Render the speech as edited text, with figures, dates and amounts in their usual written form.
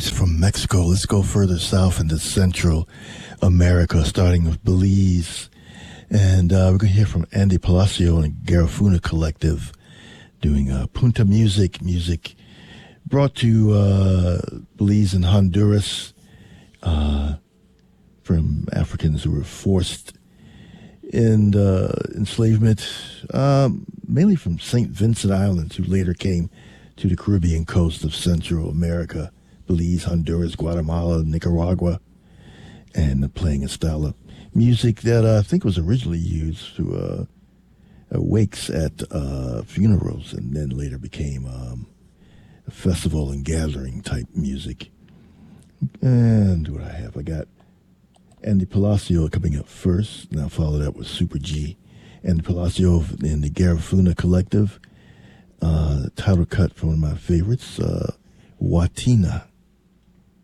tunes from Mexico. Let's go further south into Central America, starting with Belize. And we're going to hear from Andy Palacio and Garifuna Collective doing Punta Music brought to Belize and Honduras from Africans who were forced in enslavement, mainly from St. Vincent Islands, who later came to the Caribbean coast of Central America, Belize, Honduras, Guatemala, Nicaragua, and playing a style of music that I think was originally used to wakes at funerals, and then later became a festival and gathering type music. And what I have, I got Andy Palacio coming up first, and I'll follow that with Super G. Andy Palacio and the Garifuna Collective. The title cut from one of my favorites, Watina.